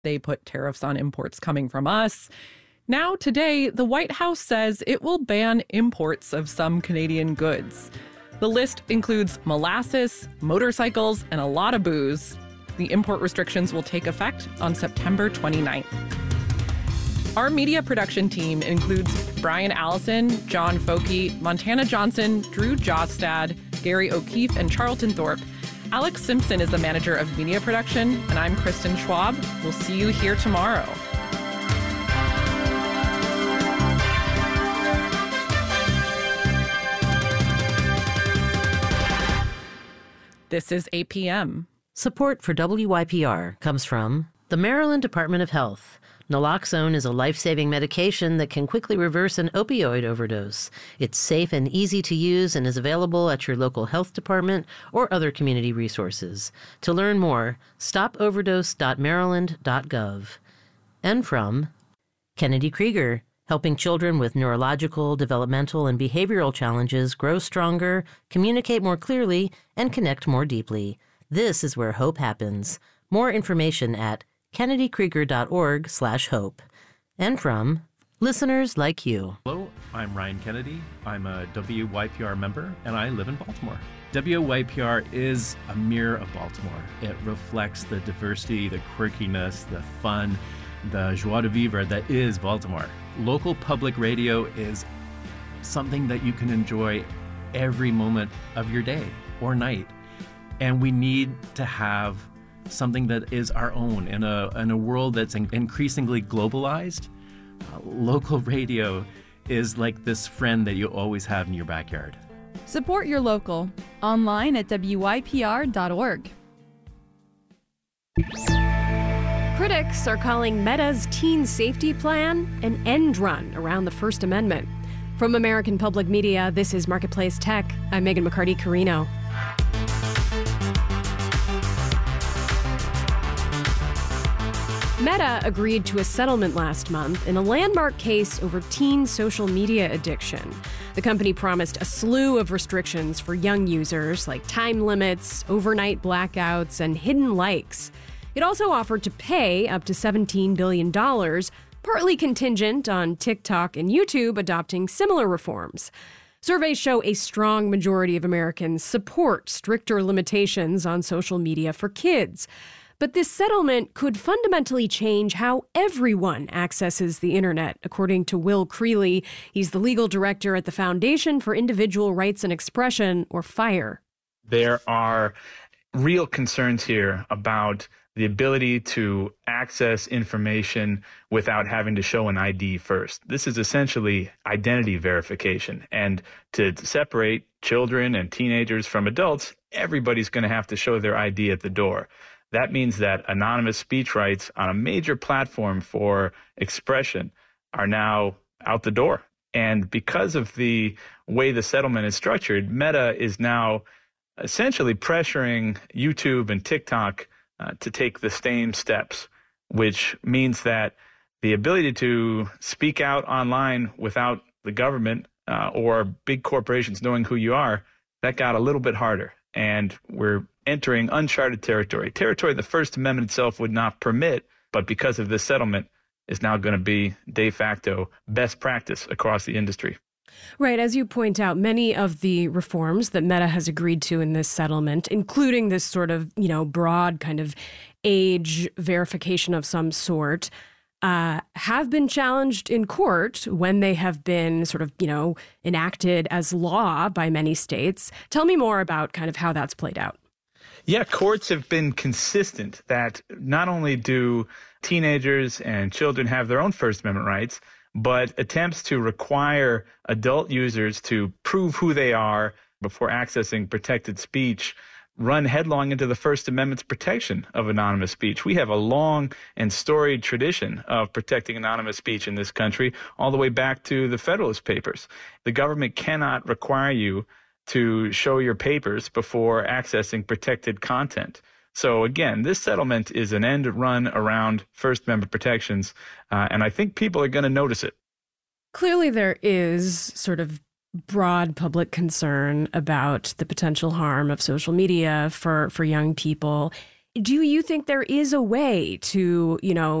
They put tariffs on imports coming from us. Now, today, the White House says it will ban imports of some Canadian goods. The list includes molasses, motorcycles, and a lot of booze. The import restrictions will take effect on September 29th. Our media production team includes Brian Allison, John Foke, Montana Johnson, Drew Jostad, Gary O'Keefe, and Charlton Thorpe. Alex Simpson is the manager of media production, and I'm Kristen Schwab. We'll see you here tomorrow. This is APM. Support for WYPR comes from the Maryland Department of Health. Naloxone is a life-saving medication that can quickly reverse an opioid overdose. It's safe and easy to use and is available at your local health department or other community resources. To learn more, stopoverdose.maryland.gov. And from Kennedy Krieger, helping children with neurological, developmental, and behavioral challenges grow stronger, communicate more clearly, and connect more deeply. This is where hope happens. More information at kennedykrieger.org/hope. And from listeners like you. Hello, I'm Ryan Kennedy. I'm a WYPR member, and I live in Baltimore. WYPR is a mirror of Baltimore. It reflects the diversity, the quirkiness, the fun, the joie de vivre that is Baltimore. Local public radio is something that you can enjoy every moment of your day or night. And we need to have something that is our own in a world that's increasingly globalized. Local radio is like this friend that you always have in your backyard. Support your local. Online at WYPR.org. Critics are calling Meta's teen safety plan an end run around the First Amendment. From American Public Media, this is Marketplace Tech. I'm Megan McCarty-Carino. Meta agreed to a settlement last month in a landmark case over teen social media addiction. The company promised a slew of restrictions for young users, like time limits, overnight blackouts, and hidden likes. It also offered to pay up to $17 billion, partly contingent on TikTok and YouTube adopting similar reforms. Surveys show a strong majority of Americans support stricter limitations on social media for kids. But this settlement could fundamentally change how everyone accesses the internet, according to Will Creeley. He's the legal director at the Foundation for Individual Rights and Expression, or FIRE. There are real concerns here about the ability to access information without having to show an ID first. This is essentially identity verification. And to separate children and teenagers from adults, everybody's going to have to show their ID at the door. That means that anonymous speech rights on a major platform for expression are now out the door. And because of the way the settlement is structured, Meta is now essentially pressuring YouTube and TikTok to take the same steps, which means that the ability to speak out online without the government or big corporations knowing who you are, that got a little bit harder. And we're entering uncharted territory the First Amendment itself would not permit, but because of this settlement is now going to be de facto best practice across the industry. Right. As you point out, many of the reforms that Meta has agreed to in this settlement, including this sort of, broad kind of age verification of some sort, have been challenged in court when they have been sort of, enacted as law by many states. Tell me more about kind of how that's played out. Yeah, courts have been consistent that not only do teenagers and children have their own First Amendment rights, but attempts to require adult users to prove who they are before accessing protected speech run headlong into the First Amendment's protection of anonymous speech. We have a long and storied tradition of protecting anonymous speech in this country, all the way back to the Federalist Papers. The government cannot require you to show your papers before accessing protected content. So again, this settlement is an end run around First Amendment protections, and I think people are going to notice it. Clearly there is sort of broad public concern about the potential harm of social media for young people. Do you think there is a way to,